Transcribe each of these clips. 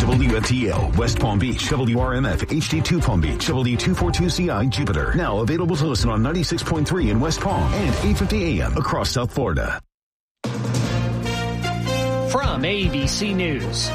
WFTL, West Palm Beach, WRMF, HD2 Palm Beach, W242CI, Jupiter. Now available to listen on 96.3 in West Palm and 850 AM across South Florida. From ABC News,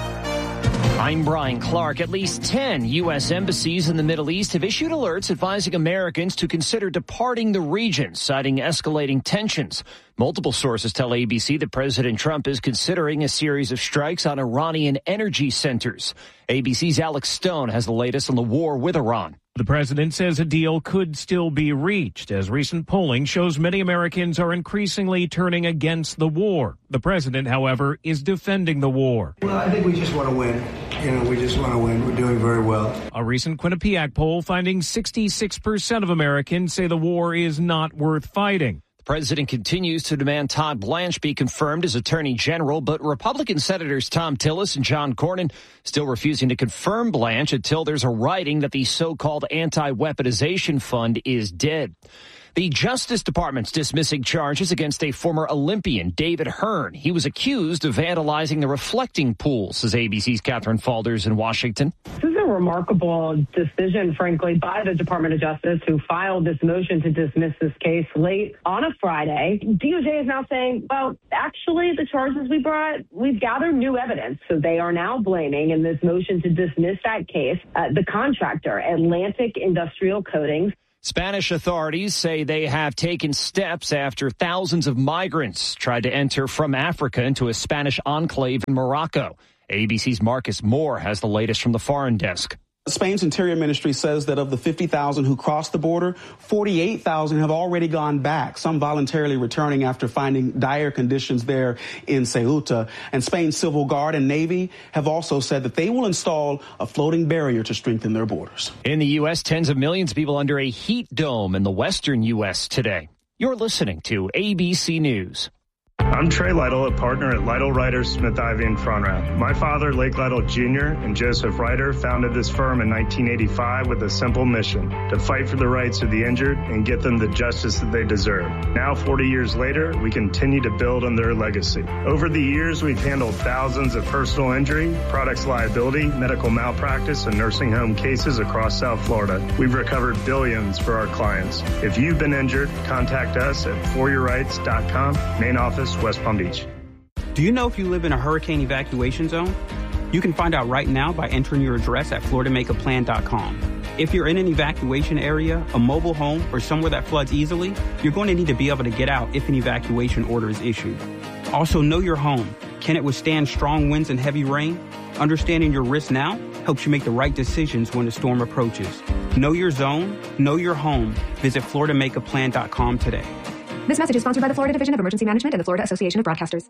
I'm Brian Clark. At least 10 U.S. embassies in the Middle East have issued alerts advising Americans to consider departing the region, citing escalating tensions. Multiple sources tell ABC that President Trump is considering a series of strikes on Iranian energy centers. ABC's Alex Stone has the latest on the war with Iran. The president says a deal could still be reached, as recent polling shows many Americans are increasingly turning against the war. The president, however, is defending the war. Well, I think we just want to win. We just want to win. We're doing very well. A recent Quinnipiac poll finding 66% of Americans say the war is not worth fighting. The president continues to demand Todd Blanche be confirmed as Attorney General, but Republican Senators Tom Tillis and John Cornyn still refusing to confirm Blanche until there's a writing that the so-called anti-weaponization fund is dead. The Justice Department's dismissing charges against a former Olympian, David Hearn. He was accused of vandalizing the reflecting pool, says ABC's Catherine Falders in Washington. This is a remarkable decision, frankly, by the Department of Justice, who filed this motion to dismiss this case late on a Friday. DOJ is now saying, well, actually, the charges we brought, we've gathered new evidence. So they are now blaming, in this motion to dismiss that case, the contractor, Atlantic Industrial Coatings. Spanish authorities say they have taken steps after thousands of migrants tried to enter from Africa into a Spanish enclave in Morocco. ABC's Marcus Moore has the latest from the foreign desk. Spain's Interior Ministry says that of the 50,000 who crossed the border, 48,000 have already gone back, some voluntarily returning after finding dire conditions there in Ceuta. And Spain's Civil Guard and Navy have also said that they will install a floating barrier to strengthen their borders. In the U.S., tens of millions of people under a heat dome in the western U.S. today. You're listening to ABC News. I'm Trey Lytle, a partner at Lytle Ryder Smith Ivy in Frontrap. My father, Lake Lytle Jr., and Joseph Ryder founded this firm in 1985 with a simple mission: to fight for the rights of the injured and get them the justice that they deserve. Now, 40 years later, we continue to build on their legacy. Over the years, we've handled thousands of personal injury, products liability, medical malpractice, and nursing home cases across South Florida. We've recovered billions for our clients. If you've been injured, contact us at foryourrights.com, main office, West Palm Beach. Do you know if you live in a hurricane evacuation zone? You can find out right now by entering your address at FloridaMakeAPlan.com. If you're in an evacuation area, a mobile home, or somewhere that floods easily, you're going to need to be able to get out if an evacuation order is issued. Also, know your home. Can it withstand strong winds and heavy rain? Understanding your risk now helps you make the right decisions when the storm approaches. Know your zone, know your home. Visit FloridaMakeAPlan.com today. This message is sponsored by the Florida Division of Emergency Management and the Florida Association of Broadcasters.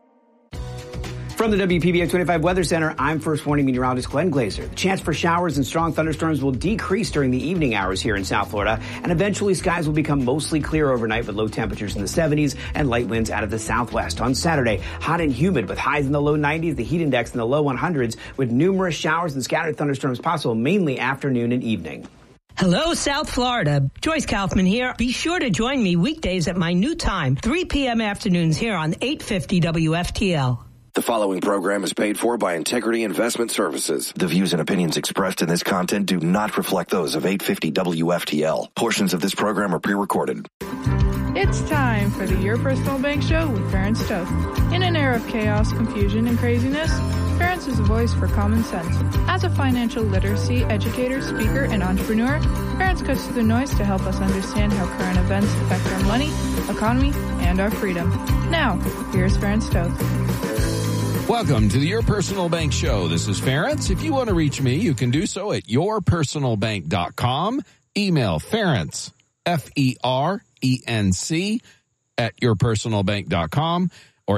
From the WPBX 25 Weather Center, I'm First Warning Meteorologist Glenn Glazer. The chance for showers and strong thunderstorms will decrease during the evening hours here in South Florida, and eventually skies will become mostly clear overnight with low temperatures in the 70s and light winds out of the southwest. On Saturday, hot and humid with highs in the low 90s, the heat index in the low 100s, with numerous showers and scattered thunderstorms possible mainly afternoon and evening. Hello, South Florida. Joyce Kaufman here. Be sure to join me weekdays at my new time, 3 p.m. afternoons here on 850 WFTL. The following program is paid for by Integrity Investment Services. The views and opinions expressed in this content do not reflect those of 850 WFTL. Portions of this program are pre-recorded. It's time for the Your Personal Bank Show with Ferenc Toth. In an era of chaos, confusion, and craziness, Ferenc is a voice for common sense. As a financial literacy educator, speaker, and entrepreneur, Ferenc cuts through the noise to help us understand how current events affect our money, economy, and our freedom. Now, here's Ferenc Toth. Welcome to the Your Personal Bank Show. This is Ferenc. If you want to reach me, you can do so at yourpersonalbank.com. Email Ferenc, Ferenc, at yourpersonalbank.com or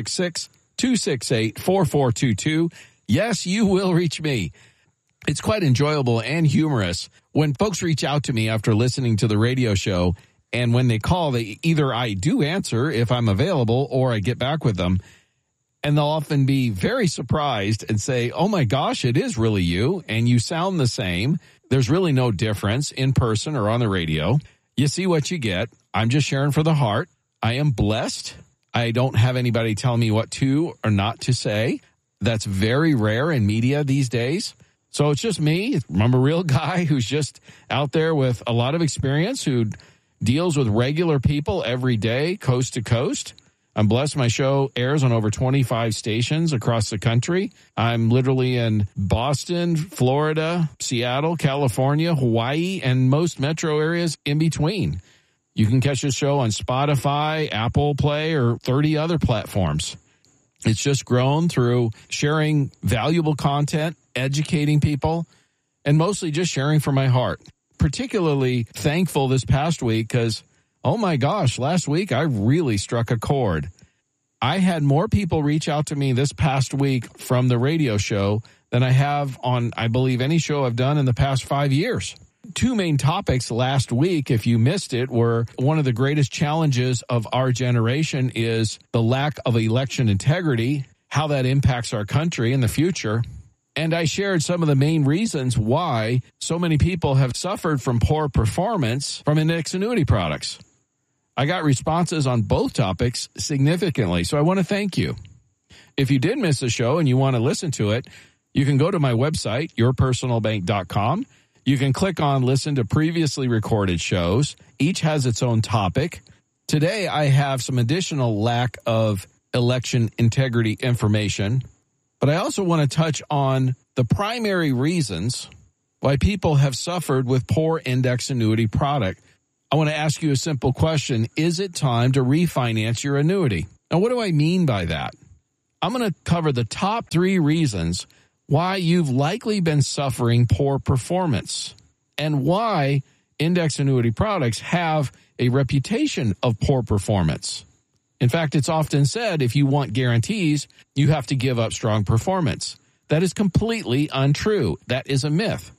866-268-4422. Yes, you will reach me. It's quite enjoyable and humorous when folks reach out to me after listening to the radio show, and when they call, either I do answer if I'm available or I get back with them, and they'll often be very surprised and say, oh my gosh, it is really you, and you sound the same. There's really no difference in person or on the radio. You see what you get. I'm just sharing for the heart. I am blessed. I don't have anybody tell me what to or not to say. That's very rare in media these days. So it's just me. I'm a real guy who's just out there with a lot of experience, who deals with regular people every day, coast to coast. I'm blessed my show airs on over 25 stations across the country. I'm literally in Boston, Florida, Seattle, California, Hawaii, and most metro areas in between. You can catch the show on Spotify, Apple Play, or 30 other platforms. It's just grown through sharing valuable content, educating people, and mostly just sharing from my heart. Particularly thankful this past week because, oh my gosh, last week I really struck a chord. I had more people reach out to me this past week from the radio show than I have on, I believe, any show I've done in the past 5 years. Two main topics last week, if you missed it, were one of the greatest challenges of our generation is the lack of election integrity, how that impacts our country in the future. And I shared some of the main reasons why so many people have suffered from poor performance from index annuity products. I got responses on both topics significantly, so I want to thank you. If you did miss the show and you want to listen to it, you can go to my website, yourpersonalbank.com. You can click on Listen to Previously Recorded Shows. Each has its own topic. Today, I have some additional lack of election integrity information, but I also want to touch on the primary reasons why people have suffered with poor index annuity product. I want to ask you a simple question. Is it time to refinance your annuity? Now, what do I mean by that? I'm going to cover the top 3 reasons why you've likely been suffering poor performance and why index annuity products have a reputation of poor performance. In fact, it's often said if you want guarantees, you have to give up strong performance. That is completely untrue. That is a myth.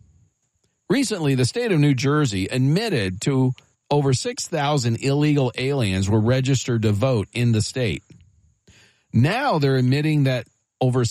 Recently, the state of New Jersey admitted to over 6,000 illegal aliens were registered to vote in the state. Now they're admitting that over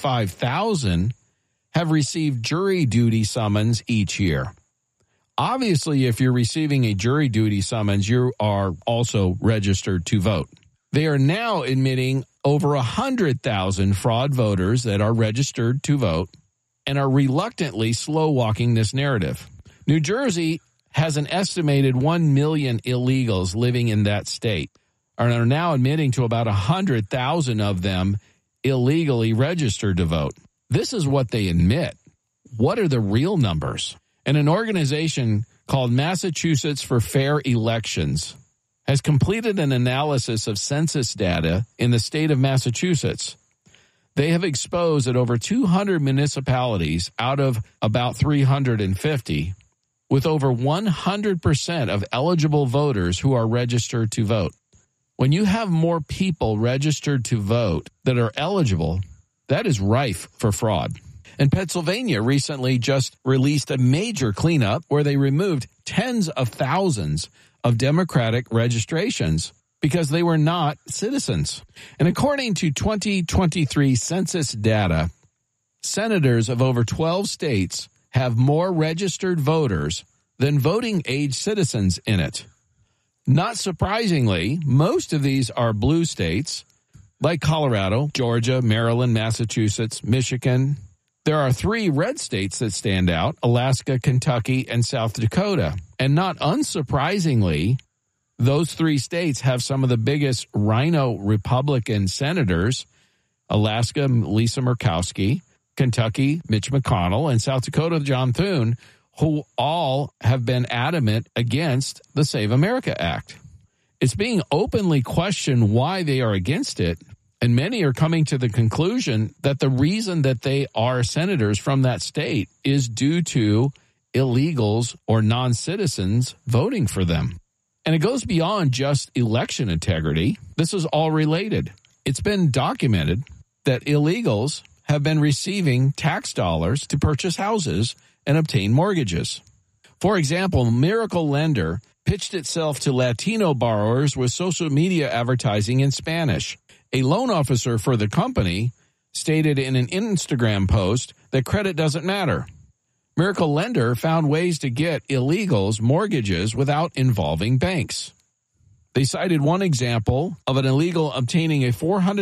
75,000 have received jury duty summons each year. Obviously, if you're receiving a jury duty summons, you are also registered to vote. They are now admitting over 100,000 fraud voters that are registered to vote and are reluctantly slow-walking this narrative. New Jersey has an estimated 1 million illegals living in that state, and are now admitting to about 100,000 of them illegally registered to vote. This is what they admit. What are the real numbers? And an organization called Massachusetts for Fair Elections has completed an analysis of census data in the state of Massachusetts. They have exposed that over 200 municipalities out of about 350, with over 100% of eligible voters who are registered to vote. When you have more people registered to vote that are eligible, that is rife for fraud. And Pennsylvania recently just released a major cleanup where they removed tens of thousands of Democratic registrations because they were not citizens. And according to 2023 census data, senators of over 12 states have more registered voters than voting-age citizens in it. Not surprisingly, most of these are blue states like Colorado, Georgia, Maryland, Massachusetts, Michigan. There are 3 red states that stand out, Alaska, Kentucky, and South Dakota. And not unsurprisingly, those 3 states have some of the biggest rhino Republican senators, Alaska, Lisa Murkowski, Kentucky, Mitch McConnell, and South Dakota, John Thune, who all have been adamant against the Save America Act. It's being openly questioned why they are against it, and many are coming to the conclusion that the reason that they are senators from that state is due to illegals or non-citizens voting for them. And it goes beyond just election integrity. This is all related. It's been documented that illegals have been receiving tax dollars to purchase houses and obtain mortgages. For example, Miracle Lender pitched itself to Latino borrowers with social media advertising in Spanish. A loan officer for the company stated in an Instagram post that credit doesn't matter. Miracle Lender found ways to get illegals mortgages without involving banks. They cited one example of an illegal obtaining a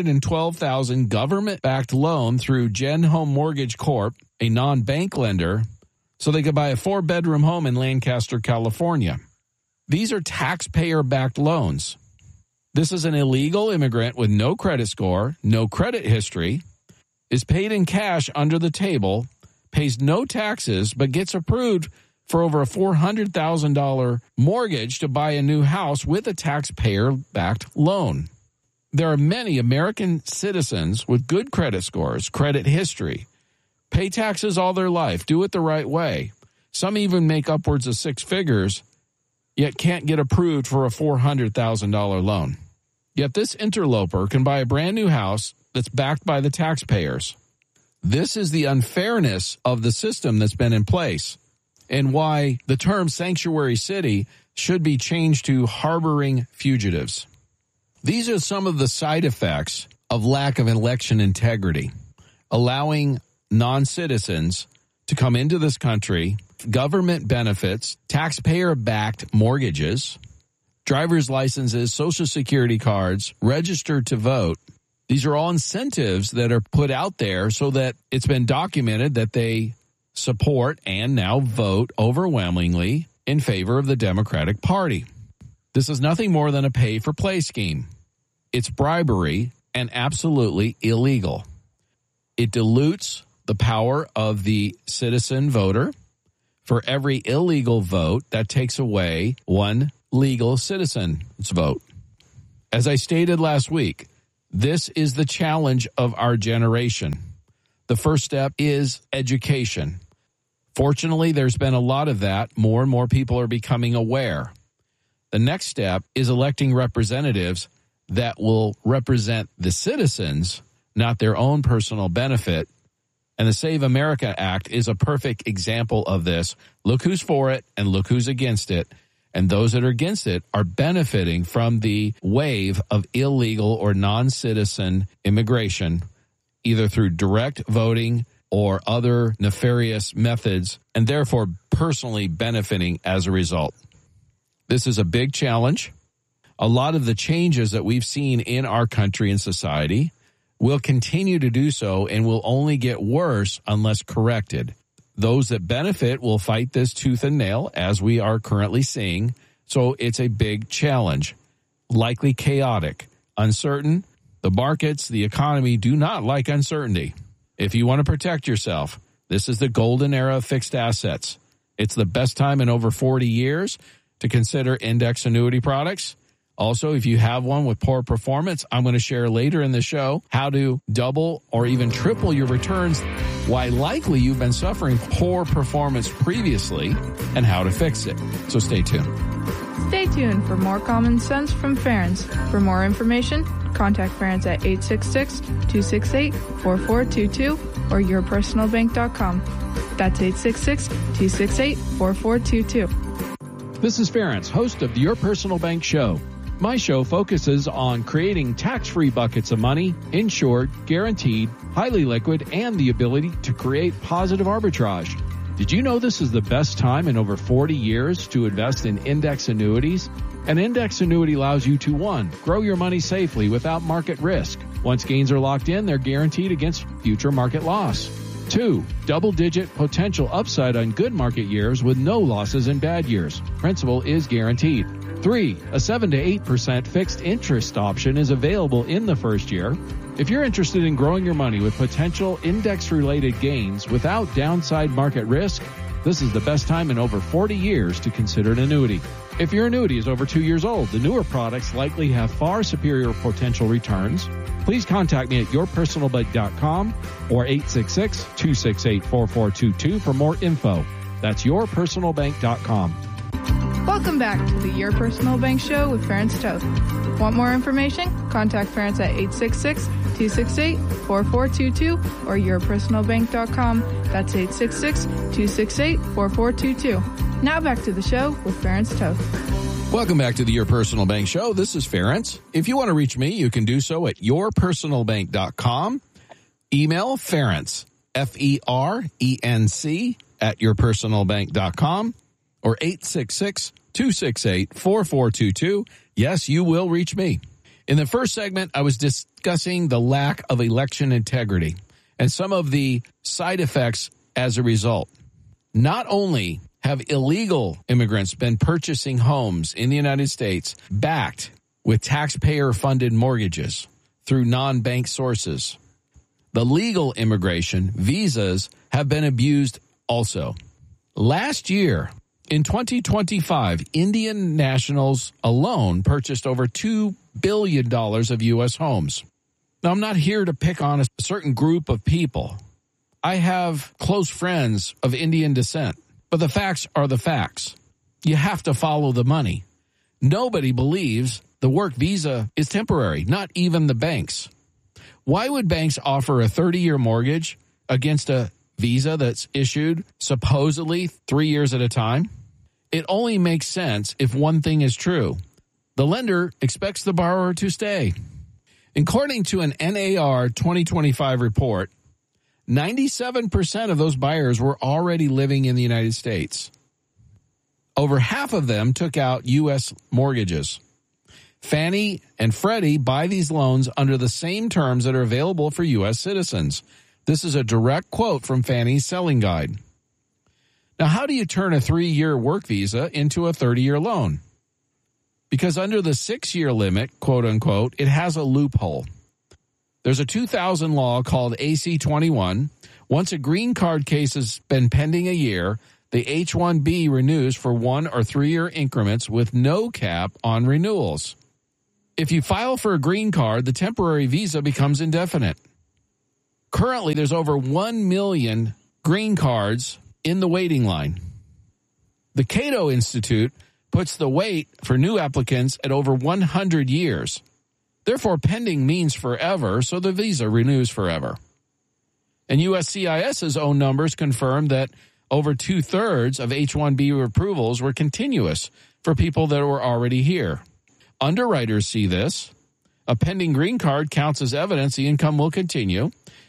$412,000 government-backed loan through Gen Home Mortgage Corp., a non-bank lender, so they could buy a 4-bedroom home in Lancaster, California. These are taxpayer-backed loans. This is an illegal immigrant with no credit score, no credit history, is paid in cash under the table, pays no taxes, but gets approved for over a $400,000 mortgage to buy a new house with a taxpayer-backed loan. There are many American citizens with good credit scores, credit history, pay taxes all their life, do it the right way. Some even make upwards of 6 figures, yet can't get approved for a $400,000 loan. Yet this interloper can buy a brand new house that's backed by the taxpayers. This is the unfairness of the system that's been in place, and why the term sanctuary city should be changed to harboring fugitives. These are some of the side effects of lack of election integrity, allowing non-citizens to come into this country, government benefits, taxpayer-backed mortgages, driver's licenses, Social Security cards, registered to vote. These are all incentives that are put out there so that it's been documented that they support and now vote overwhelmingly in favor of the Democratic Party. This is nothing more than a pay-for-play scheme. It's bribery and absolutely illegal. It dilutes the power of the citizen voter. For every illegal vote, that takes away one legal citizen's vote. As I stated last week, this is the challenge of our generation. The first step is education. Fortunately, there's been a lot of that. More and more people are becoming aware. The next step is electing representatives that will represent the citizens, not their own personal benefit. And the Save America Act is a perfect example of this. Look who's for it and look who's against it. And those that are against it are benefiting from the wave of illegal or non-citizen immigration, either through direct voting or other nefarious methods, and therefore personally benefiting as a result. This is a big challenge. A lot of the changes that we've seen in our country and society will continue to do so and will only get worse unless corrected. Those that benefit will fight this tooth and nail, as we are currently seeing. So it's a big challenge, likely chaotic, uncertain. The markets, the economy do not like uncertainty. If you want to protect yourself, this is the golden era of fixed assets. It's the best time in over 40 years to consider index annuity products. Also, if you have one with poor performance, I'm going to share later in the show how to double or even triple your returns, why likely you've been suffering poor performance previously, and how to fix it. So stay tuned. Stay tuned for more common sense from Ference. For more information, contact Ference at 866-268-4422 or yourpersonalbank.com. That's 866-268-4422. This is Ference, host of the Your Personal Bank Show. My show focuses on creating tax-free buckets of money, insured, guaranteed, highly liquid, and the ability to create positive arbitrage. Did you know this is the best time in over 40 years to invest in index annuities? An index annuity allows you to, 1, grow your money safely without market risk. Once gains are locked in, they're guaranteed against future market loss. 2, double-digit potential upside on good market years with no losses in bad years. Principal is guaranteed. 3, a 7 to 8% fixed interest option is available in the first year. If you're interested in growing your money with potential index-related gains without downside market risk, this is the best time in over 40 years to consider an annuity. If your annuity is over 2 years old, the newer products likely have far superior potential returns. Please contact me at yourpersonalbank.com or 866-268-4422 for more info. That's yourpersonalbank.com. Welcome back to the Your Personal Bank Show with Ference Toth. Want more information? Contact Ference at 866-268-4422 or yourpersonalbank.com. That's 866-268-4422. Now back to the show with Ference Toth. Welcome back to the Your Personal Bank Show. This is Ference. If you want to reach me, you can do so at yourpersonalbank.com. Email Ference, F-E-R-E-N-C, at yourpersonalbank.com. or 268-4422. Yes, you will reach me. In the first segment, I was discussing the lack of election integrity and some of the side effects as a result. Not only have illegal immigrants been purchasing homes in the United States backed with taxpayer-funded mortgages through non-bank sources, the legal immigration visas have been abused also. Last year, in 2025, Indian nationals alone purchased over $2 billion of U.S. homes. Now, I'm not here to pick on a certain group of people. I have close friends of Indian descent, but the facts are the facts. You have to follow the money. Nobody believes the work visa is temporary, not even the banks. Why would banks offer a 30-year mortgage against a visa that's issued supposedly 3 years at a time? It only makes sense if one thing is true. The lender expects the borrower to stay. According to an NAR 2025 report, 97% of those buyers were already living in the United States. Over half of them took out U.S. mortgages. Fannie and Freddie buy these loans under the same terms that are available for U.S. citizens. This is a direct quote from Fannie's selling guide. Now, how do you turn a 3-year work visa into a 30-year loan? Because under the 6-year limit, quote unquote, it has a loophole. There's a 2000 law called AC-21. Once a green card case has been pending a year, the H-1B renews for 1 or 3-year increments with no cap on renewals. If you file for a green card, the temporary visa becomes indefinite. Currently, there's over 1 million green cards in the waiting line. The Cato Institute puts the wait for new applicants at over 100 years. Therefore, pending means forever, so the visa renews forever. And USCIS's own numbers confirm that over 2/3 of H-1B approvals were continuous for people that were already here. Underwriters see this. A pending green card counts as evidence the income will continue.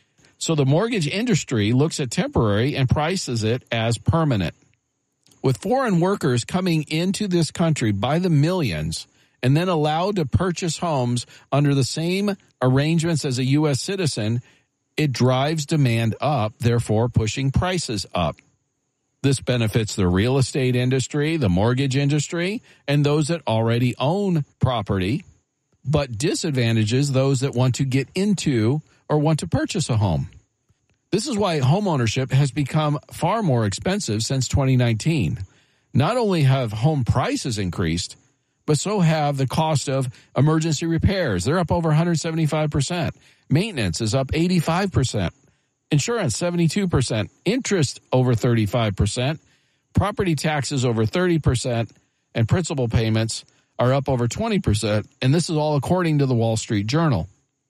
So the mortgage industry looks at temporary and prices it as permanent. With foreign workers coming into this country by the millions and then allowed to purchase homes under the same arrangements as a U.S. citizen, it drives demand up, therefore pushing prices up. This benefits the real estate industry, the mortgage industry, and those that already own property, but disadvantages those that want to get into or want to purchase a home. This is why homeownership has become far more expensive since 2019. Not only have home prices increased, but so have the cost of emergency repairs. They're up over 175%. Maintenance is up 85%. Insurance, 72%. Interest, over 35%. Property taxes, over 30%. And principal payments are up over 20%. And this is all according to the Wall Street Journal.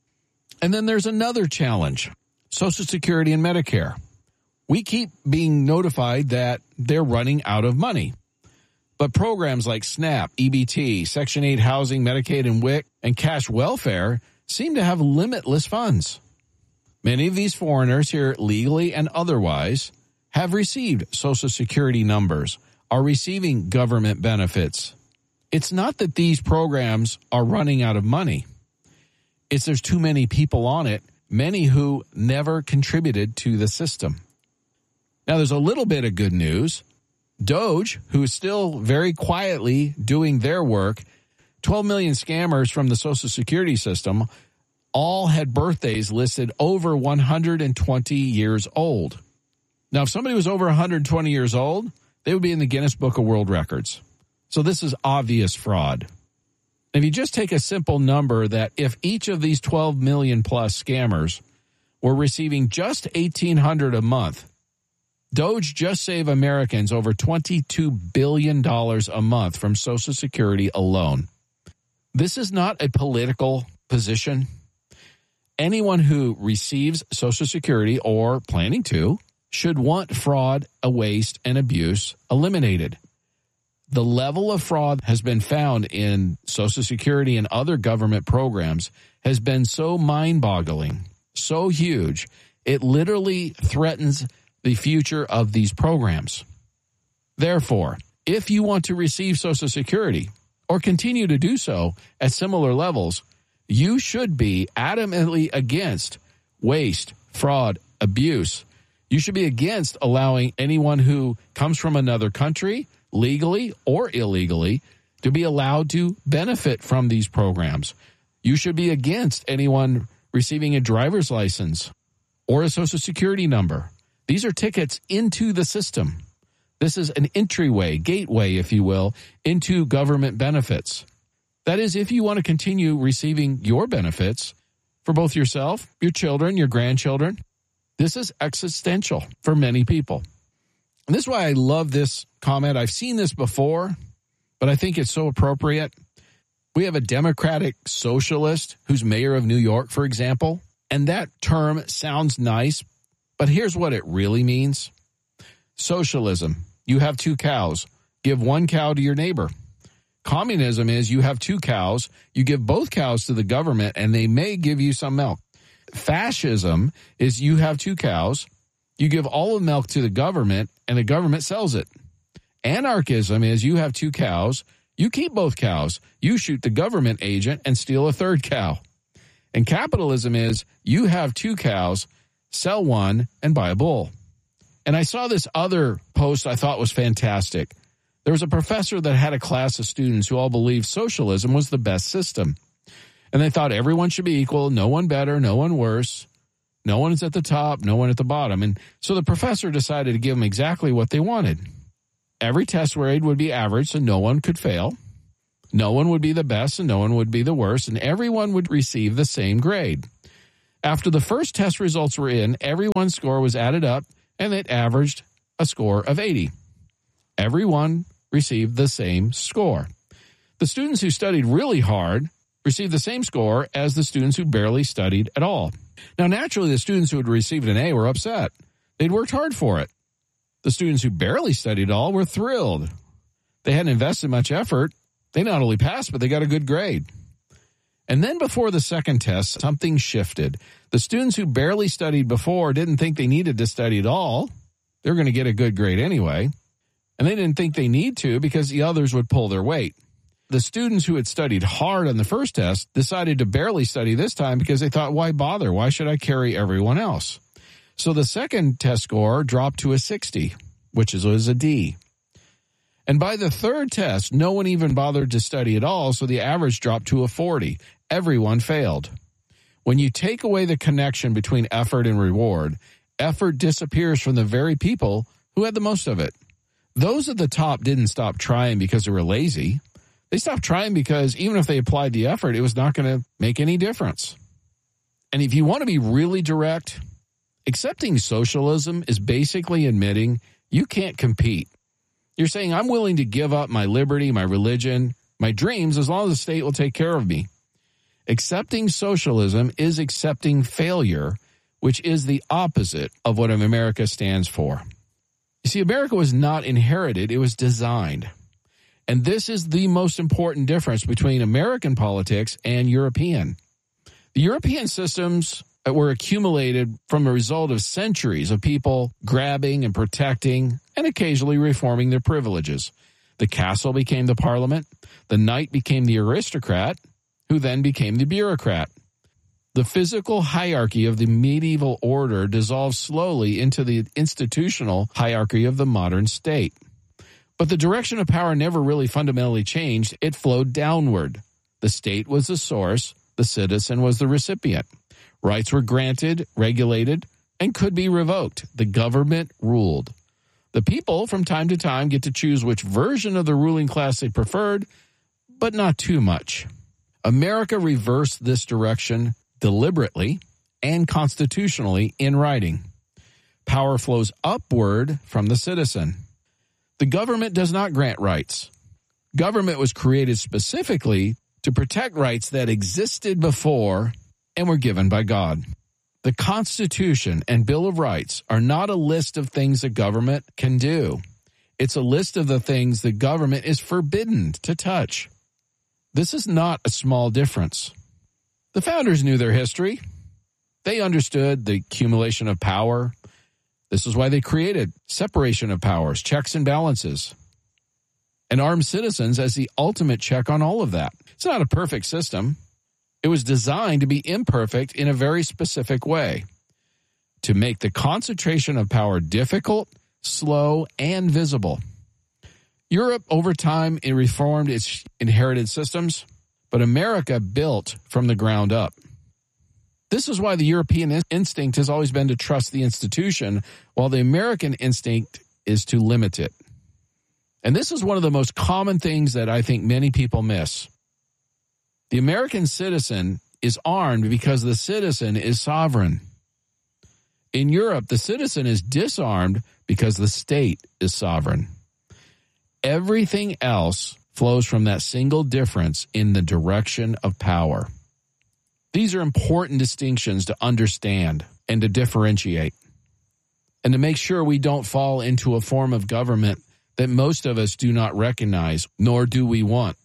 And then there's another challenge, Social Security and Medicare. We keep being notified that they're running out of money. But programs like SNAP, EBT, Section 8 housing, Medicaid, and WIC, and cash welfare seem to have limitless funds. Many of these foreigners here, legally and otherwise, have received Social Security numbers, are receiving government benefits. It's not that these programs are running out of money. It's there's too many people on it, many who never contributed to the system. Now, there's a little bit of good news. DOGE, who is still very quietly doing their work, 12 million scammers from the Social Security system, all had birthdays listed over 120 years old. Now, if somebody was over 120 years old, they would be in the Guinness Book of World Records. So this is obvious fraud. If you just take a simple number that if each of these 12 million plus scammers were receiving just $1,800 a month, DOGE just saved Americans over $22 billion a month from Social Security alone. This is not a political position. Anyone who receives Social Security or planning to should want fraud, waste, and abuse eliminated. The level of fraud has been found in Social Security and other government programs has been so mind-boggling, so huge, it literally threatens the future of these programs. Therefore, If you want to receive Social Security or continue to do so at similar levels, you should be adamantly against waste, fraud, abuse. You should be against allowing anyone who comes from another country, legally or illegally, to be allowed to benefit from these programs. You should be against anyone receiving a driver's license or a Social Security number. These are tickets into the system. This is an entryway, gateway, if you will, into government benefits. That is, if you want to continue receiving your benefits for both yourself, your children, your grandchildren, this is existential for many people. And this is why I love this comment. I've seen this before, but I think it's so appropriate. We have a Democratic socialist who's mayor of New York, for example, and that term sounds nice, but here's what it really means. Socialism, you have 2 cows. Give 1 cow to your neighbor. Communism is you have 2 cows. You give both cows to the government, and they may give you some milk. Fascism is you have 2 cows. You give all the milk to the government, and the government sells it. Anarchism is you have 2 cows. You keep both cows. You shoot the government agent and steal a 3rd cow. And capitalism is you have 2 cows, sell 1, and buy a bull. And I saw this other post I thought was fantastic. There was a professor that had a class of students who all believed socialism was the best system. And they thought everyone should be equal, no one better, no one worse, no one is at the top, no one at the bottom. And so the professor decided to give them exactly what they wanted. Every test grade would be average, so no one could fail. No one would be the best, and no one would be the worst, and everyone would receive the same grade. After the first test results were in, everyone's score was added up, and it averaged a score of 80. Everyone received the same score. The students who studied really hard received the same score as the students who barely studied at all. Now, naturally, the students who had received an A were upset. They'd worked hard for it. The students who barely studied at all were thrilled. They hadn't invested much effort. They not only passed, but they got a good grade. And then before the second test, something shifted. The students who barely studied before didn't think they needed to study at all. They're going to get a good grade anyway. And they didn't think they need to because the others would pull their weight. The students who had studied hard on the first test decided to barely study this time because they thought, why bother? Why should I carry everyone else? So the second test score dropped to a 60, which was a D. And by the third test, no one even bothered to study at all, so the average dropped to a 40. Everyone failed. When you take away the connection between effort and reward, effort disappears from the very people who had the most of it. Those at the top didn't stop trying because they were lazy. They stopped trying because even if they applied the effort, it was not going to make any difference. And if you want to be really direct, accepting socialism is basically admitting you can't compete. You're saying, I'm willing to give up my liberty, my religion, my dreams, as long as the state will take care of me. Accepting socialism is accepting failure, which is the opposite of what America stands for. You see, America was not inherited, it was designed. And this is the most important difference between American politics and European. The European systems were accumulated from a result of centuries of people grabbing and protecting and occasionally reforming their privileges. The castle became the parliament. The knight became the aristocrat, who then became the bureaucrat. The physical hierarchy of the medieval order dissolved slowly into the institutional hierarchy of the modern state. But the direction of power never really fundamentally changed. It flowed downward. The state was the source. The citizen was the recipient. Rights were granted, regulated, and could be revoked. The government ruled. The people, from time to time, get to choose which version of the ruling class they preferred, but not too much. America reversed this direction deliberately and constitutionally in writing. Power flows upward from the citizen. The government does not grant rights. Government was created specifically to protect rights that existed before and were given by God. The Constitution and Bill of Rights are not a list of things the government can do. It's a list of the things the government is forbidden to touch. This is not a small difference. The founders knew their history. They understood the accumulation of power. This is why they created separation of powers, checks and balances. and armed citizens as the ultimate check on all of that. It's not a perfect system. It was designed to be imperfect in a very specific way, to make the concentration of power difficult, slow, and visible. Europe, over time, it reformed its inherited systems, but America built from the ground up. This is why the European instinct has always been to trust the institution, while the American instinct is to limit it. And this is one of the most common things that I think many people miss. The American citizen is armed because the citizen is sovereign. In Europe, the citizen is disarmed because the state is sovereign. Everything else flows from that single difference in the direction of power. These are important distinctions to understand and to differentiate, and to make sure we don't fall into a form of government that most of us do not recognize, nor do we want.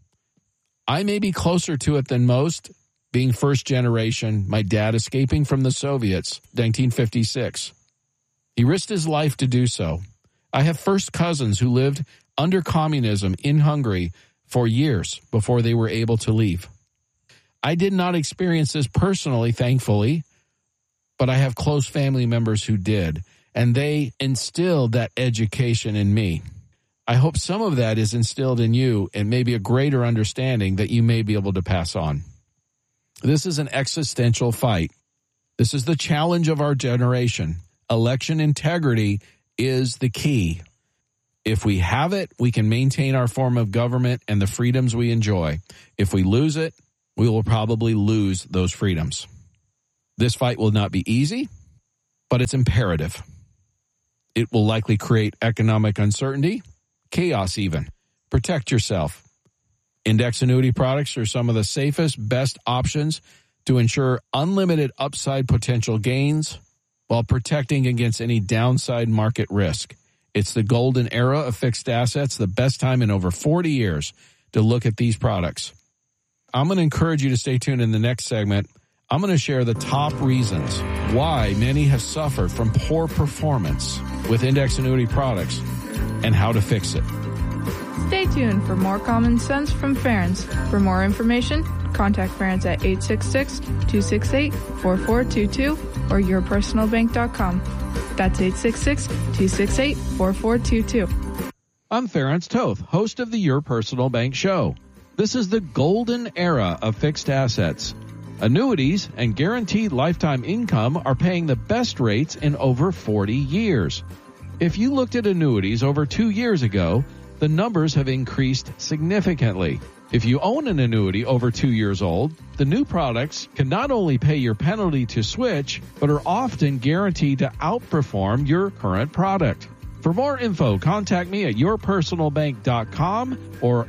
I may be closer to it than most, being first generation, my dad escaping from the Soviets, 1956. He risked his life to do so. I have first cousins who lived under communism in Hungary for years before they were able to leave. I did not experience this personally, thankfully, but I have close family members who did, and they instilled that education in me. I hope some of that is instilled in you and maybe a greater understanding that you may be able to pass on. This is an existential fight. This is the challenge of our generation. Election integrity is the key. If we have it, we can maintain our form of government and the freedoms we enjoy. If we lose it, we will probably lose those freedoms. This fight will not be easy, but it's imperative. It will likely create economic uncertainty, chaos even. Protect yourself. Index annuity products are some of the safest, best options to ensure unlimited upside potential gains while protecting against any downside market risk. It's the golden era of fixed assets, the best time in over 40 years to look at these products. I'm going to encourage you to stay tuned in the next segment. I'm going to share the top reasons why many have suffered from poor performance with index annuity products and how to fix it. Stay tuned for more common sense from Ference. For more information, contact Ference at 866-268-4422 or yourpersonalbank.com. That's 866-268-4422. I'm Ference Toth, host of the Your Personal Bank Show. This is the golden era of fixed assets. Annuities and guaranteed lifetime income are paying the best rates in over 40 years. If you looked at annuities over 2 years ago, the numbers have increased significantly. If you own an annuity over 2 years old, the new products can not only pay your penalty to switch, but are often guaranteed to outperform your current product. For more info, contact me at yourpersonalbank.com or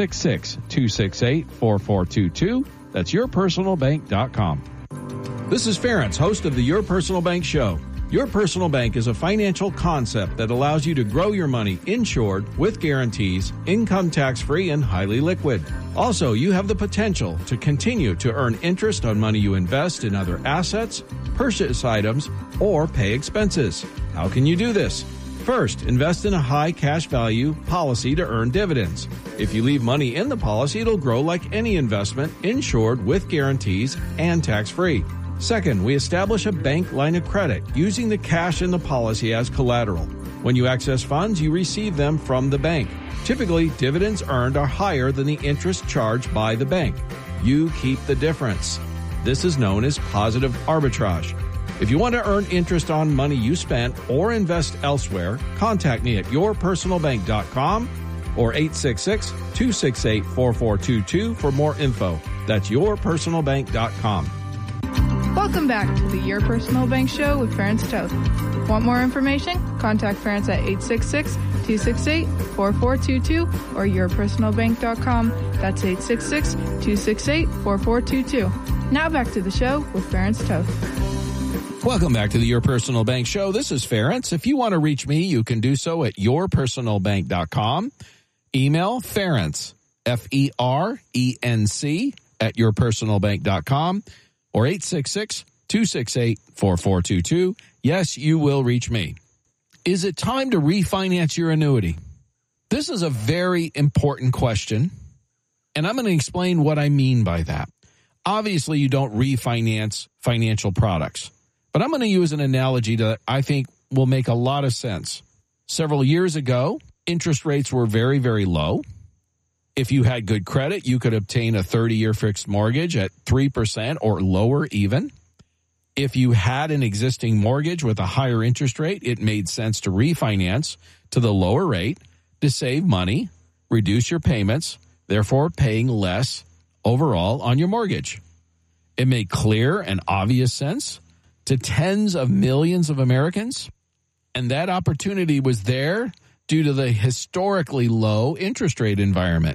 866-268-4422. That's yourpersonalbank.com. This is Ference, host of the Your Personal Bank Show. Your Personal Bank is a financial concept that allows you to grow your money insured with guarantees, income tax-free, and highly liquid. Also, you have the potential to continue to earn interest on money you invest in other assets, purchase items, or pay expenses. How can you do this? First, invest in a high cash value policy to earn dividends. If you leave money in the policy, it'll grow like any investment, insured with guarantees and tax-free. Second, we establish a bank line of credit using the cash in the policy as collateral. When you access funds, you receive them from the bank. Typically, dividends earned are higher than the interest charged by the bank. You keep the difference. This is known as positive arbitrage. If you want to earn interest on money you spent or invest elsewhere, contact me at yourpersonalbank.com or 866-268-4422 for more info. That's yourpersonalbank.com. Welcome back to the Your Personal Bank Show with Ference Toth. Want more information? Contact Ference at 866-268-4422 or yourpersonalbank.com. That's 866-268-4422. Now back to the show with Ference Toth. Welcome back to the Your Personal Bank Show. This is Ference. If you want to reach me, you can do so at yourpersonalbank.com. Email Ference, F-E-R-E-N-C, at yourpersonalbank.com. or 866-268-4422. Yes, you will reach me. Is it time to refinance your annuity? This is a very important question, and I'm going to explain what I mean by that. Obviously, you don't refinance financial products, but I'm going to use an analogy that I think will make a lot of sense. Several years ago, interest rates were very, very low. If you had good credit, you could obtain a 30-year fixed mortgage at 3% or lower even. If you had an existing mortgage with a higher interest rate, it made sense to refinance to the lower rate to save money, reduce your payments, therefore paying less overall on your mortgage. It made clear and obvious sense to tens of millions of Americans, and that opportunity was there due to the historically low interest rate environment.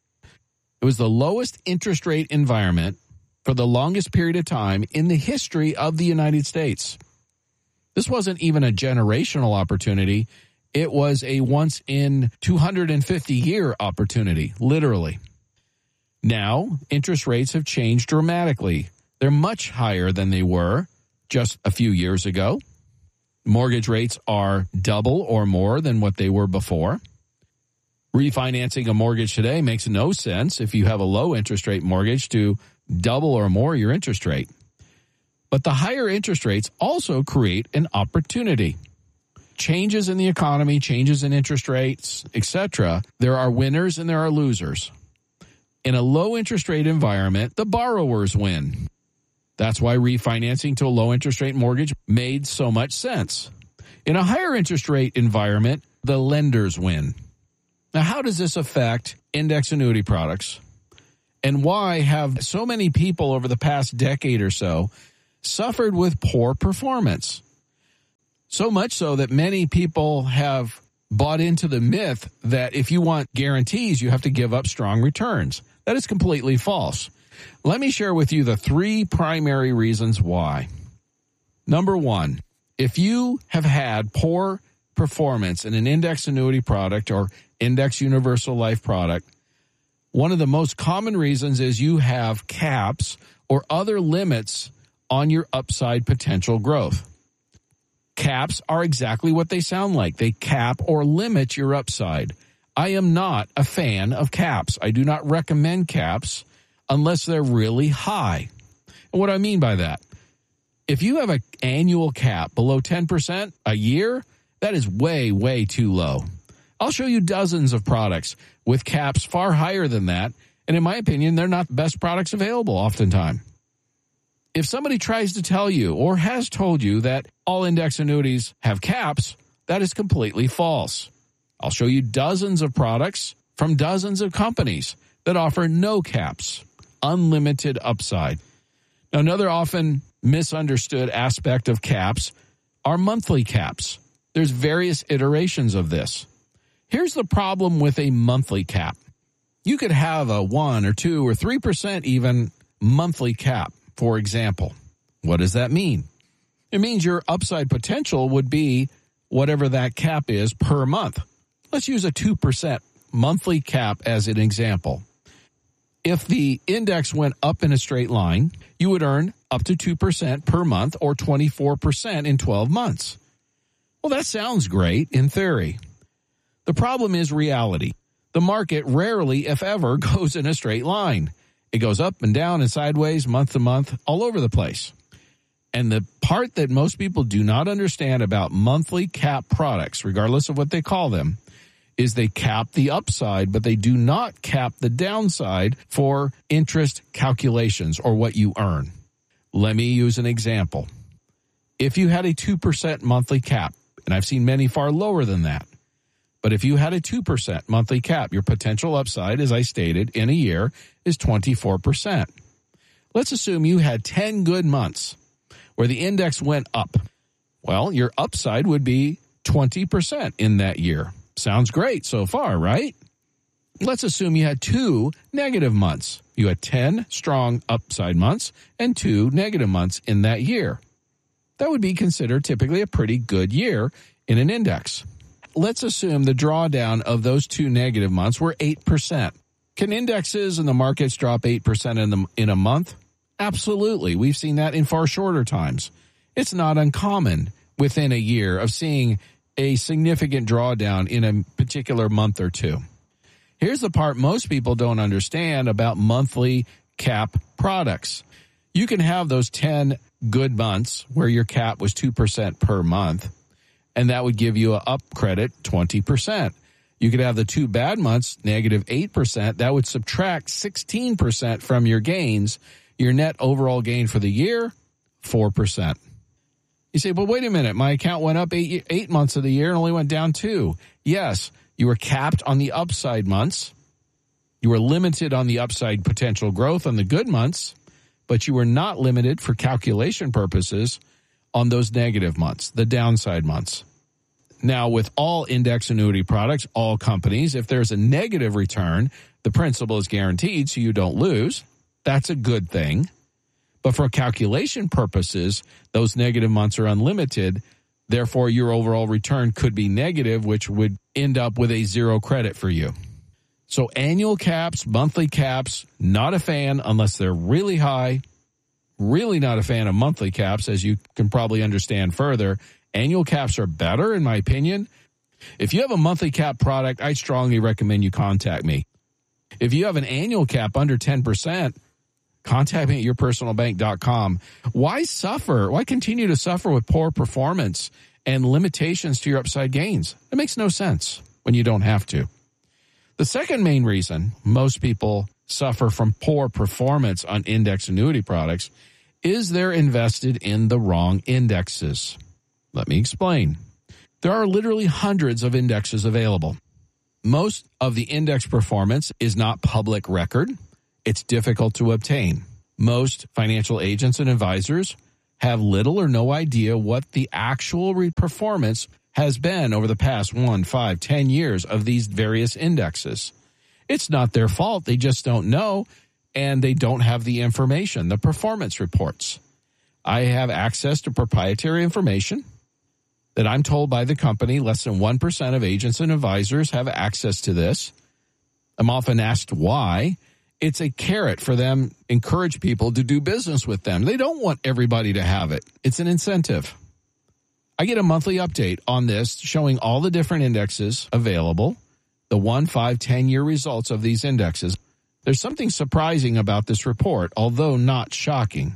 It was the lowest interest rate environment for the longest period of time in the history of the United States. This wasn't even a generational opportunity. It was a once in 250-year opportunity, literally. Now, interest rates have changed dramatically. They're much higher than they were just a few years ago. Mortgage rates are double or more than what they were before. Refinancing a mortgage today makes no sense if you have a low interest rate mortgage to double or more your interest rate. But the higher interest rates also create an opportunity. Changes in the economy, changes in interest rates, etc., there are winners and there are losers. In a low interest rate environment, the borrowers win. That's why refinancing to a low interest rate mortgage made so much sense. In a higher interest rate environment, the lenders win. Now, how does this affect index annuity products? And why have so many people over the past decade or so suffered with poor performance? So much so that many people have bought into the myth that if you want guarantees, you have to give up strong returns. That is completely false. Let me share with you the 3 primary reasons why. Number 1, if you have had poor performance in an index annuity product or index universal life product, one of the most common reasons is you have caps or other limits on your upside potential growth. Caps are exactly what they sound like. They cap or limit your upside. I am not a fan of caps. I do not recommend caps unless they're really high. And what do I mean by that? If you have an annual cap below 10% a year, that is way, way too low. I'll show you dozens of products with caps far higher than that, and in my opinion, they're not the best products available oftentimes. If somebody tries to tell you or has told you that all index annuities have caps, that is completely false. I'll show you dozens of products from dozens of companies that offer no caps, unlimited upside. Now, another often misunderstood aspect of caps are monthly caps. There's various iterations of this. Here's the problem with a monthly cap. You could have a 1 or 2 or 3% even monthly cap, for example. What does that mean? It means your upside potential would be whatever that cap is per month. Let's use a 2% monthly cap as an example. If the index went up in a straight line, you would earn up to 2% per month or 24% in 12 months. Well, that sounds great in theory. The problem is reality. The market rarely, if ever, goes in a straight line. It goes up and down and sideways, month to month, all over the place. And the part that most people do not understand about monthly cap products, regardless of what they call them, is they cap the upside, but they do not cap the downside for interest calculations or what you earn. Let me use an example. If you had a 2% monthly cap, and I've seen many far lower than that, but if you had a 2% monthly cap, your potential upside, as I stated, in a year is 24%. Let's assume you had 10 good months where the index went up. Well, your upside would be 20% in that year. Sounds great so far, right? Let's assume you had 2 negative months. You had 10 strong upside months and 2 negative months in that year. That would be considered typically a pretty good year in an index. Let's assume the drawdown of those 2 negative months were 8%. Can indexes and the markets drop 8% in a month? Absolutely. We've seen that in far shorter times. It's not uncommon within a year of seeing a significant drawdown in a particular month or two. Here's the part most people don't understand about monthly cap products. You can have those 10 good months where your cap was 2% per month, and that would give you an up credit 20%. You could have the 2 bad months, negative 8%. That would subtract 16% from your gains. Your net overall gain for the year, 4%. You say, well, wait a minute. My account went up 8 months of the year and only went down 2. Yes, you were capped on the upside months. You were limited on the upside potential growth on the good months, but you were not limited for calculation purposes on those negative months, the downside months. Now, with all index annuity products, all companies, if there's a negative return, the principal is guaranteed so you don't lose. That's a good thing. But for calculation purposes, those negative months are unlimited. Therefore, your overall return could be negative, which would end up with a 0 credit for you. So annual caps, monthly caps, not a fan unless they're really high. Really not a fan of monthly caps, as you can probably understand further. Annual caps are better, in my opinion. If you have a monthly cap product, I strongly recommend you contact me. If you have an annual cap under 10%, contact me at yourpersonalbank.com. Why suffer? Why continue to suffer with poor performance and limitations to your upside gains? It makes no sense when you don't have to. The second main reason most people suffer from poor performance on index annuity products is they're invested in the wrong indexes. Let me explain. There are literally hundreds of indexes available. Most of the index performance is not public record. It's difficult to obtain. Most financial agents and advisors have little or no idea what the actual performance has been over the past 1, 5, 10 years of these various indexes. It's not their fault. They just don't know, and they don't have the information, the performance reports. I have access to proprietary information that I'm told by the company less than 1% of agents and advisors have access to this. I'm often asked why. It's a carrot for them, encourage people to do business with them. They don't want everybody to have it. It's an incentive. I get a monthly update on this showing all the different indexes available, the 1, 5, 10-year results of these indexes. There's something surprising about this report, although not shocking.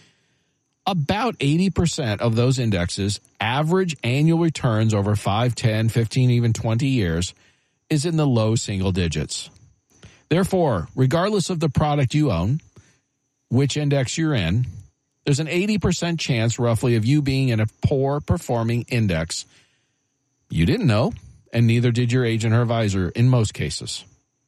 About 80% of those indexes average annual returns over 5, 10, 15, even 20 years is in the low single digits. Therefore, regardless of the product you own, which index you're in, there's an 80% chance roughly of you being in a poor performing index. You didn't know, and neither did your agent or advisor in most cases.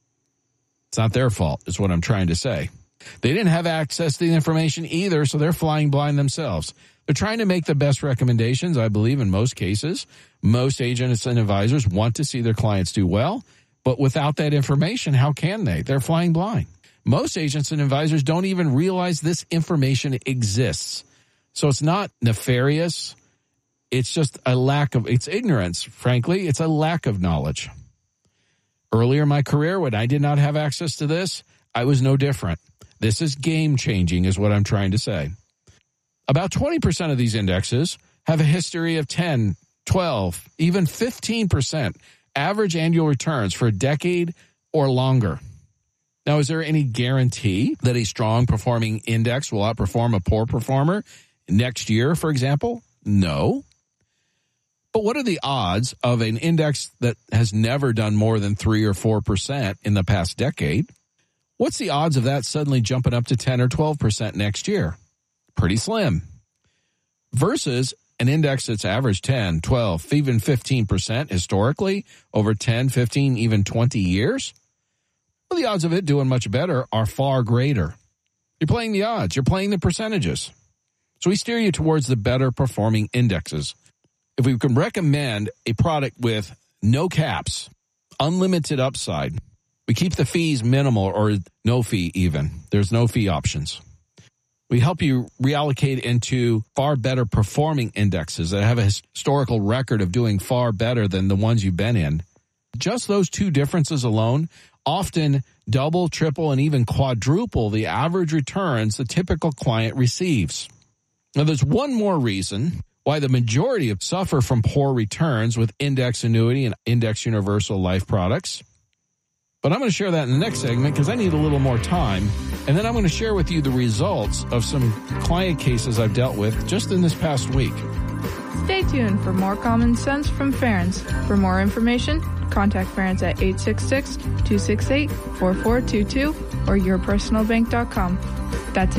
It's not their fault, is what I'm trying to say. They didn't have access to the information either, so they're flying blind themselves. They're trying to make the best recommendations, I believe, in most cases. Most agents and advisors want to see their clients do well, but without that information, how can they? They're flying blind. Most agents and advisors don't even realize this information exists. So it's not nefarious. It's just it's ignorance, frankly. It's a lack of knowledge. Earlier in my career, when I did not have access to this, I was no different. This is game-changing is what I'm trying to say. About 20% of these indexes have a history of 10, 12, even 15% average annual returns for a decade or longer. Now, is there any guarantee that a strong performing index will outperform a poor performer next year, for example? No. But what are the odds of an index that has never done more than 3 or 4% in the past decade? What's the odds of that suddenly jumping up to 10 or 12% next year? Pretty slim. Versus an index that's averaged 10, 12, even 15% historically over 10, 15, even 20 years. Well, the odds of it doing much better are far greater. You're playing the odds. You're playing the percentages. So we steer you towards the better performing indexes. If we can recommend a product with no caps, unlimited upside, we keep the fees minimal or no fee even. There's no fee options. We help you reallocate into far better performing indexes that have a historical record of doing far better than the ones you've been in. Just those two differences alone often double, triple, and even quadruple the average returns the typical client receives. Now, there's one more reason why the majority suffer from poor returns with index annuity and index universal life products. But I'm going to share that in the next segment because I need a little more time. And then I'm going to share with you the results of some client cases I've dealt with just in this past week. Stay tuned for more common sense from Ference. For more information, contact Ference at 866-268-4422 or yourpersonalbank.com. That's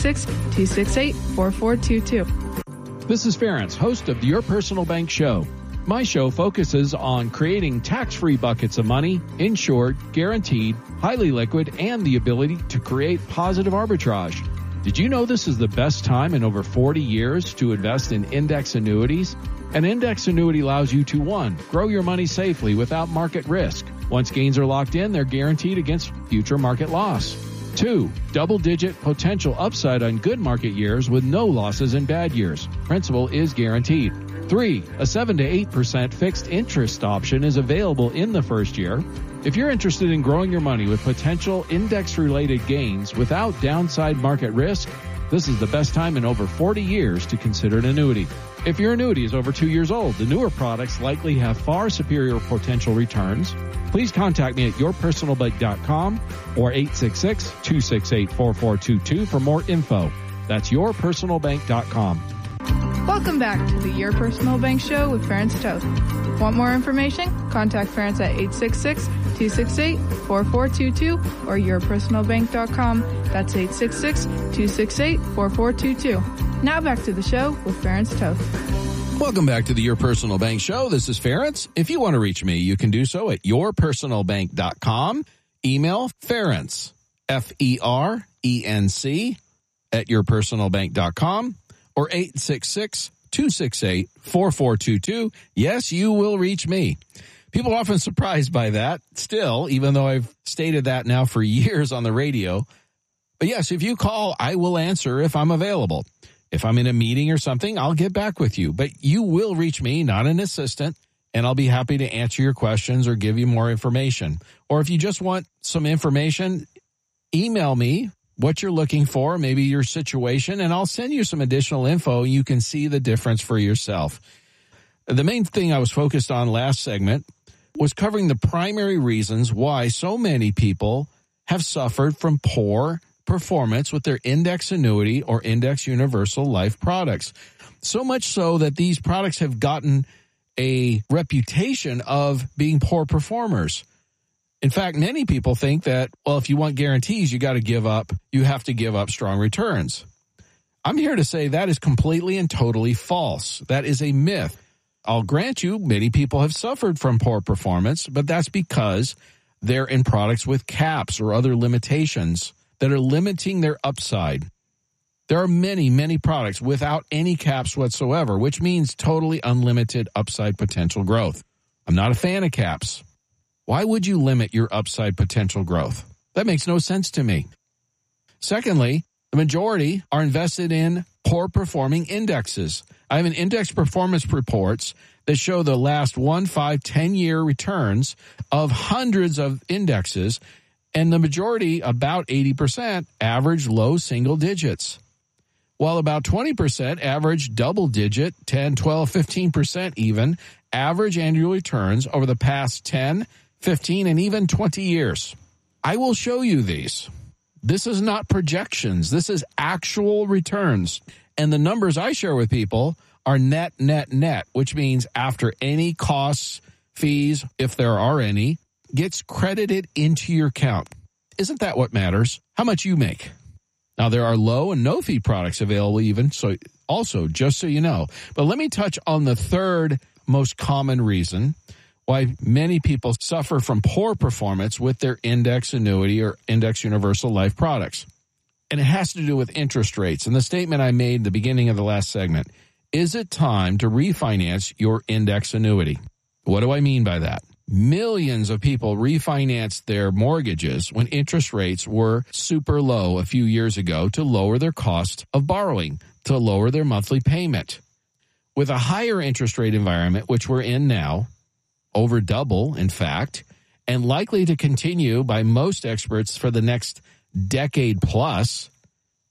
866-268-4422. This is Ference, host of the Your Personal Bank Show. My show focuses on creating tax-free buckets of money, insured, guaranteed, highly liquid, and the ability to create positive arbitrage. Did you know this is the best time in over 40 years to invest in index annuities? An index annuity allows you to 1. Grow your money safely without market risk. Once gains are locked in, they're guaranteed against future market loss. 2. Double-digit potential upside on good market years with no losses in bad years. Principal is guaranteed. 3. A 7 to 8% fixed interest option is available in the first year. If you're interested in growing your money with potential index-related gains without downside market risk, this is the best time in over 40 years to consider an annuity. If your annuity is over 2 years old, the newer products likely have far superior potential returns. Please contact me at yourpersonalbank.com or 866-268-4422 for more info. That's yourpersonalbank.com. Welcome back to the Your Personal Bank Show with Ference Toth. Want more information? Contact Ference at 866-268-4422 or yourpersonalbank.com. That's 866-268-4422. Now back to the show with Ference Toth. Welcome back to the Your Personal Bank Show. This is Ference. If you want to reach me, you can do so at yourpersonalbank.com. Email Ference, F-E-R-E-N-C, at yourpersonalbank.com. or 866-268-4422. Yes, you will reach me. People are often surprised by that still, even though I've stated that now for years on the radio. But yes, if you call, I will answer if I'm available. If I'm in a meeting or something, I'll get back with you. But you will reach me, not an assistant, and I'll be happy to answer your questions or give you more information. Or if you just want some information, email me what you're looking for, maybe your situation, and I'll send you some additional info. You can see the difference for yourself. The main thing I was focused on last segment was covering the primary reasons why so many people have suffered from poor performance with their index annuity or index universal life products. So much so that these products have gotten a reputation of being poor performers. In fact, many people think that, well, if you want guarantees, you have to give up strong returns. I'm here to say that is completely and totally false. That is a myth. I'll grant you, many people have suffered from poor performance, but that's because they're in products with caps or other limitations that are limiting their upside. There are many, many products without any caps whatsoever, which means totally unlimited upside potential growth. I'm not a fan of caps. Why would you limit your upside potential growth? That makes no sense to me. Secondly, the majority are invested in poor performing indexes. I have an index performance reports that show the last 1, 5, 10-year returns of hundreds of indexes, and the majority, about 80%, average low single digits, while about 20% average double digit, 10, 12, 15% even, average annual returns over the past 10, 15, and even 20 years. I will show you these. This is not projections. This is actual returns. And the numbers I share with people are net, which means after any costs, fees, if there are any, gets credited into your account. Isn't that what matters? How much you make. Now, there are low and no fee products available even, so also, just so you know. But let me touch on the third most common reason why many people suffer from poor performance with their index annuity or index universal life products. And it has to do with interest rates. And the statement I made at the beginning of the last segment, is it time to refinance your index annuity? What do I mean by that? Millions of people refinanced their mortgages when interest rates were super low a few years ago to lower their cost of borrowing, to lower their monthly payment. With a higher interest rate environment, which we're in now, over double, in fact, and likely to continue by most experts for the next decade plus,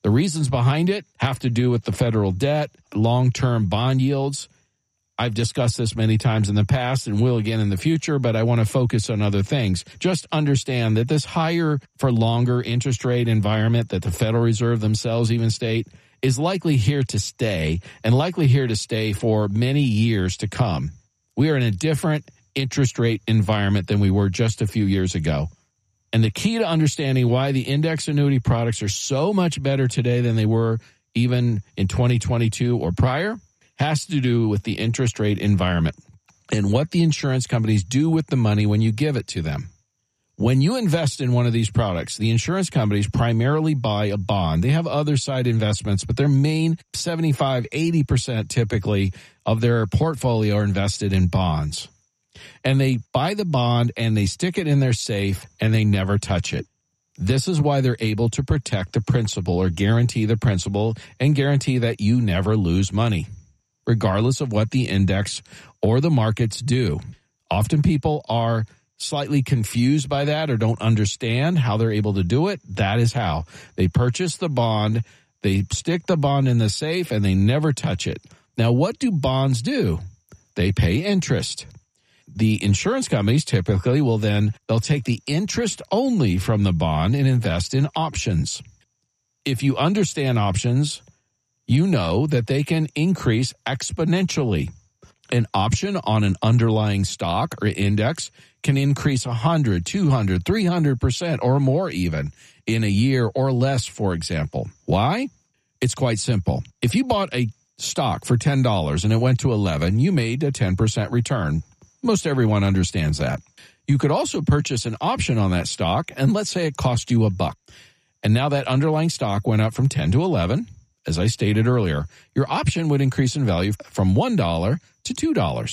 The reasons behind it have to do with the federal debt, long-term bond yields. I've discussed this many times in the past and will again in the future, but I want to focus on other things. Just understand that this higher for longer interest rate environment that the Federal Reserve themselves even state is likely here to stay, and likely here to stay for many years to come. We are in a different interest rate environment than we were just a few years ago. And the key to understanding why the index annuity products are so much better today than they were even in 2022 or prior has to do with the interest rate environment and what the insurance companies do with the money when you give it to them. When you invest in one of these products, the insurance companies primarily buy a bond. They have other side investments, but their main 75-80% typically of their portfolio are invested in bonds. And they buy the bond and they stick it in their safe and they never touch it. This is why they're able to protect the principal or guarantee the principal and guarantee that you never lose money, regardless of what the index or the markets do. Often people are slightly confused by that or don't understand how they're able to do it. That is how. They purchase the bond, they stick the bond in the safe, and they never touch it. Now, what do bonds do? They pay interest. The insurance companies typically they'll take the interest only from the bond and invest in options. If you understand options, you know that they can increase exponentially. An option on an underlying stock or index can increase 100, 200, 300% or more even in a year or less, for example. Why? It's quite simple. If you bought a stock for $10 and it went to $11, you made a 10% return. Most everyone understands that. You could also purchase an option on that stock, and let's say it cost you $1. And now that underlying stock went up from 10 to 11. As I stated earlier, your option would increase in value from $1 to $2.